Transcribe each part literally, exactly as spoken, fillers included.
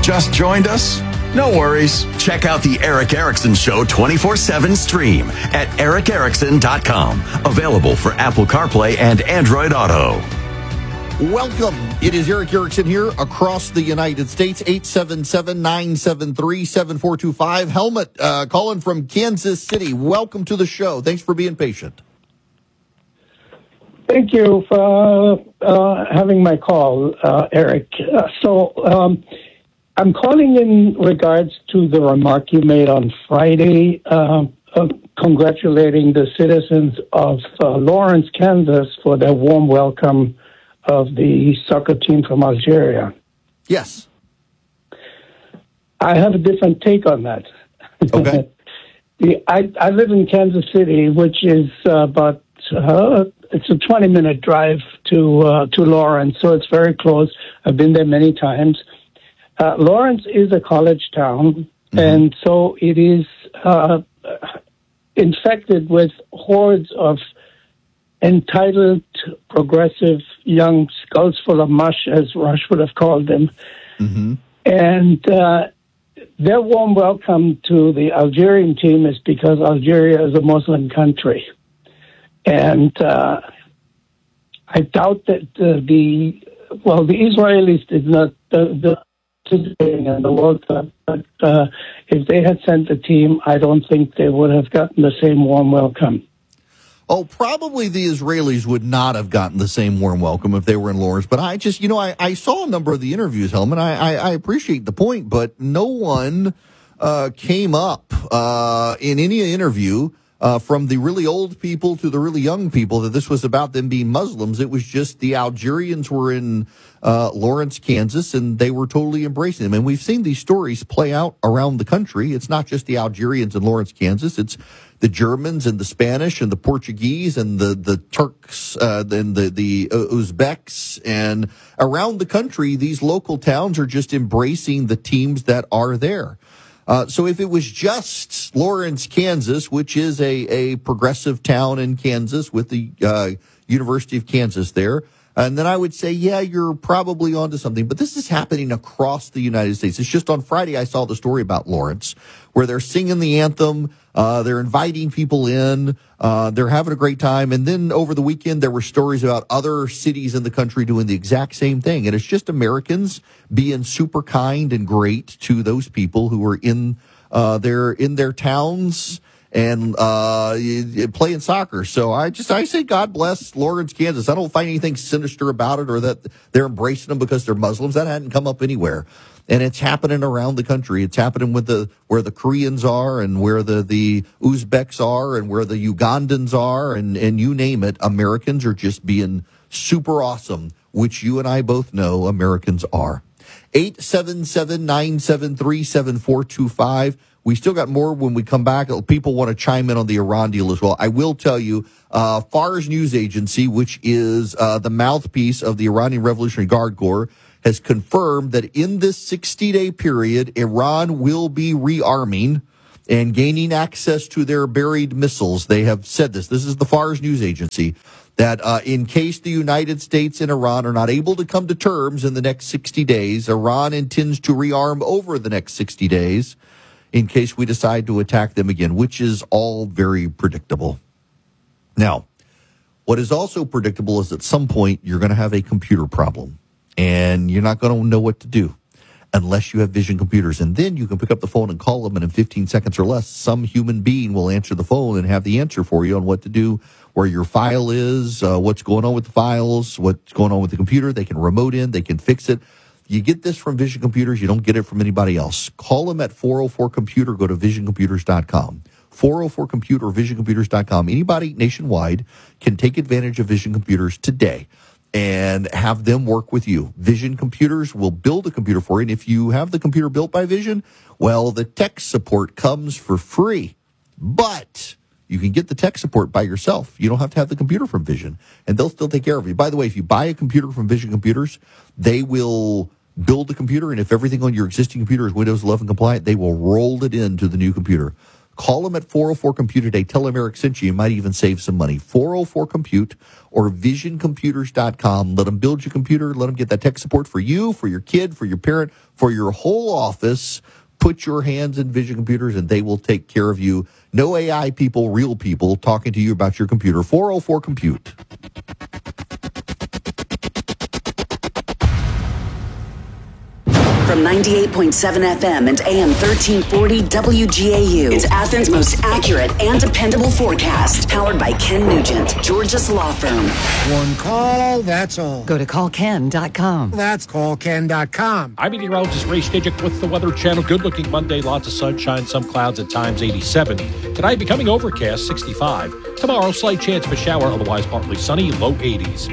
Just joined us? No worries. Check out the Eric Erickson Show twenty-four seven stream at eric erickson dot com. Available for Apple CarPlay and Android Auto. Welcome. It is Eric Erickson here across the United States. eight seven seven, nine seven three, seven four two five. Helmut uh, calling from Kansas City. Welcome to the show. Thanks for being patient. Thank you for uh, having my call, uh, Eric. Uh, so um, I'm calling in regards to the remark you made on Friday, uh, uh, congratulating the citizens of uh, Lawrence, Kansas, for their warm welcome of the soccer team from Algeria. Yes. I have a different take on that. Okay. the, I, I live in Kansas City, which is uh, about uh, it's a twenty-minute drive to uh, to Lawrence, so it's very close. I've been there many times. Uh, Lawrence is a college town, mm-hmm. and so it is uh, infected with hordes of entitled, progressive, young skulls full of mush, as Rush would have called them. Mm-hmm. And uh, their warm welcome to the Algerian team is because Algeria is a Muslim country. And uh, I doubt that uh, the, well, the Israelis did not, the, the in the World Cup, but uh, if they had sent a team, I don't think they would have gotten the same warm welcome. Oh, probably the Israelis would not have gotten the same warm welcome if they were in Lawrence. But I just, you know, I, I saw a number of the interviews, Helmut. I, I, I appreciate the point, but no one uh, came up uh, in any interview uh, from the really old people to the really young people that this was about them being Muslims. It was just the Algerians were in uh, Lawrence, Kansas, and they were totally embracing them. And we've seen these stories play out around the country. It's not just the Algerians in Lawrence, Kansas. It's the Germans and the Spanish and the Portuguese and the, the Turks uh, and the, the Uzbeks. And around the country, these local towns are just embracing the teams that are there. Uh, so if it was just Lawrence, Kansas, which is a, a progressive town in Kansas with the uh, University of Kansas there, and then I would say, yeah, you're probably onto something. But this is happening across the United States. It's just on Friday I saw the story about Lawrence, where they're singing the anthem, uh, they're inviting people in, uh, they're having a great time. And then over the weekend, there were stories about other cities in the country doing the exact same thing. And it's just Americans being super kind and great to those people who are in uh, their in their towns and uh, playing soccer. So I just, I say God bless Lawrence, Kansas. I don't find anything sinister about it or that they're embracing them because they're Muslims. That hadn't come up anywhere. And it's happening around the country. It's happening with the, where the Koreans are and where the, the Uzbeks are and where the Ugandans are and, and you name it. Americans are just being super awesome, which you and I both know Americans are. eight seven seven, nine seven three, seven four two five. We still got more when we come back. People want to chime in on the Iran deal as well. I will tell you, uh, Fars News Agency, which is uh, the mouthpiece of the Iranian Revolutionary Guard Corps, has confirmed that in this sixty-day period, Iran will be rearming and gaining access to their buried missiles. They have said this. This is the Fars News Agency, that uh, in case the United States and Iran are not able to come to terms in the next sixty days, Iran intends to rearm over the next sixty days in case we decide to attack them again, which is all very predictable. Now, what is also predictable is at some point you're going to have a computer problem, and you're not going to know what to do unless you have Vision computers. And then you can pick up the phone and call them, and in fifteen seconds or less, some human being will answer the phone and have the answer for you on what to do, where your file is, uh, what's going on with the files, what's going on with the computer. They can remote in, they can fix it. You get this from Vision Computers. You don't get it from anybody else. Call them at four oh four computer. Go to vision computers dot com. four oh four computer or vision computers dot com. Anybody nationwide can take advantage of Vision Computers today and have them work with you. Vision Computers will build a computer for you. And if you have the computer built by Vision, well, the tech support comes for free. But you can get the tech support by yourself. You don't have to have the computer from Vision, and they'll still take care of you. By the way, if you buy a computer from Vision Computers, they will build the computer, and if everything on your existing computer is Windows eleven compliant, they will roll it into the new computer. Call them at four oh four compute today. Tell them Eric sent you. You might even save some money. four oh four compute or vision computers dot com. Let them build your computer. Let them get that tech support for you, for your kid, for your parent, for your whole office. Put your hands in Vision Computers, and they will take care of you. No A I people, real people talking to you about your computer. four oh four compute. From ninety-eight point seven F M and A M thirteen forty W G A U. It's Athens' most accurate and dependable forecast. Powered by Ken Nugent, Georgia's law firm. One call, that's all. Go to call ken dot com. That's call ken dot com. I'm meteorologist Ray Stajic with the Weather Channel. Good looking Monday, lots of sunshine, some clouds at times, eighty-seven. Tonight becoming overcast, sixty-five. Tomorrow, slight chance of a shower, otherwise partly sunny, low eighties.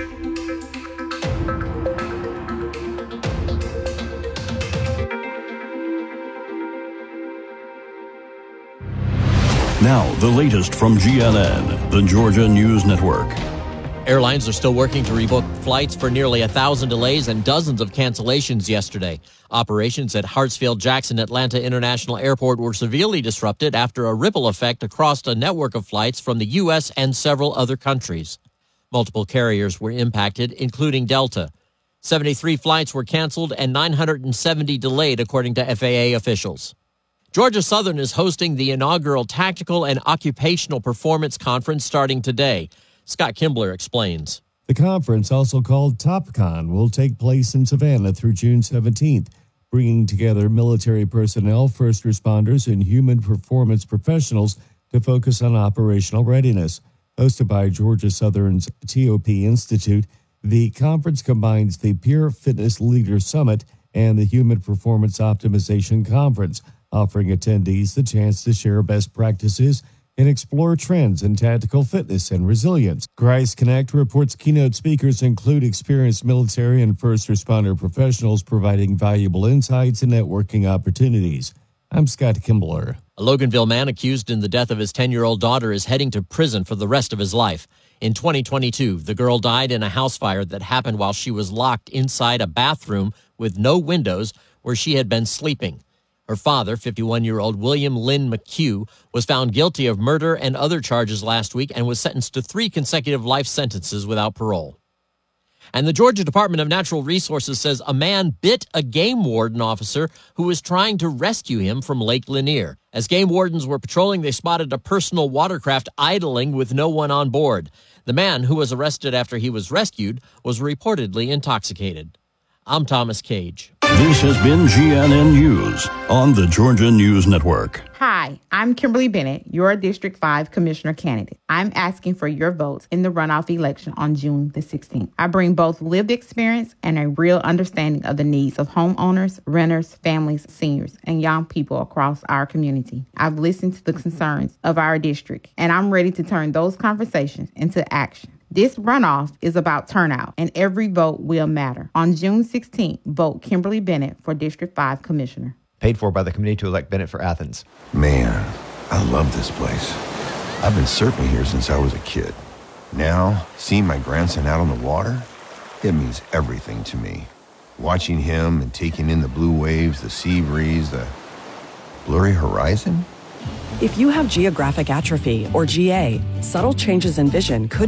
Now, the latest from G N N, the Georgia News Network. Airlines are still working to rebook flights for nearly a thousand delays and dozens of cancellations yesterday. Operations at Hartsfield-Jackson Atlanta International Airport were severely disrupted after a ripple effect across a network of flights from the U S and several other countries. Multiple carriers were impacted, including Delta. seventy-three flights were canceled and nine hundred seventy delayed, according to F A A officials. Georgia Southern is hosting the inaugural Tactical and Occupational Performance Conference starting today. Scott Kimbler explains. The conference, also called TopCon, will take place in Savannah through June seventeenth, bringing together military personnel, first responders, and human performance professionals to focus on operational readiness. Hosted by Georgia Southern's T O P Institute, the conference combines the Peer Fitness Leader Summit and the Human Performance Optimization Conference, offering attendees the chance to share best practices and explore trends in tactical fitness and resilience. Christ Connect reports keynote speakers include experienced military and first responder professionals providing valuable insights and networking opportunities. I'm Scott Kimbler. A Loganville man accused in the death of his ten-year-old daughter is heading to prison for the rest of his life. In twenty twenty-two, the girl died in a house fire that happened while she was locked inside a bathroom with no windows where she had been sleeping. Her father, fifty-one-year-old William Lynn McHugh, was found guilty of murder and other charges last week and was sentenced to three consecutive life sentences without parole. And the Georgia Department of Natural Resources says a man bit a game warden officer who was trying to rescue him from Lake Lanier. As game wardens were patrolling, they spotted a personal watercraft idling with no one on board. The man, who was arrested after he was rescued, was reportedly intoxicated. I'm Thomas Cage. This has been G N N News on the Georgia News Network. Hi, I'm Kimberly Bennett, your District five Commissioner candidate. I'm asking for your votes in the runoff election on June the sixteenth. I bring both lived experience and a real understanding of the needs of homeowners, renters, families, seniors, and young people across our community. I've listened to the concerns of our district, and I'm ready to turn those conversations into action. This runoff is about turnout, and every vote will matter. On June sixteenth, vote Kimberly Bennett for District five Commissioner. Paid for by the committee to elect Bennett for Athens. Man, I love this place. I've been surfing here since I was a kid. Now, seeing my grandson out on the water, it means everything to me. Watching him and taking in the blue waves, the sea breeze, the blurry horizon. If you have geographic atrophy, or G A, subtle changes in vision could